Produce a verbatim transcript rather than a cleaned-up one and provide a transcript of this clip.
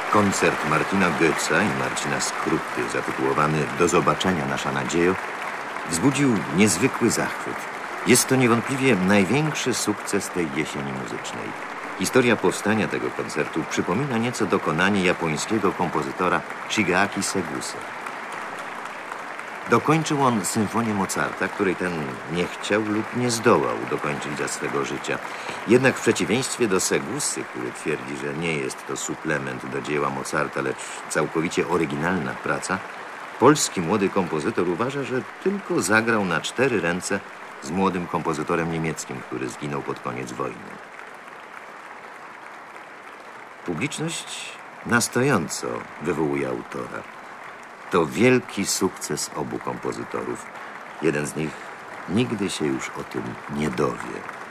Koncert Martina Goetza i Marcina Skrupty, zatytułowany Do zobaczenia, nasza nadziejo, wzbudził niezwykły zachwyt. Jest to niewątpliwie największy sukces tej jesieni muzycznej. Historia powstania tego koncertu przypomina nieco dokonanie japońskiego kompozytora Shigeaki Seguse. Dokończył on symfonię Mozarta, której ten nie chciał lub nie zdołał dokończyć za swego życia. Jednak w przeciwieństwie do Segusy, który twierdzi, że nie jest to suplement do dzieła Mozarta, lecz całkowicie oryginalna praca, polski młody kompozytor uważa, że tylko zagrał na cztery ręce z młodym kompozytorem niemieckim, który zginął pod koniec wojny. Publiczność na stojąco wywołuje autora. To wielki sukces obu kompozytorów. Jeden z nich nigdy się już o tym nie dowie.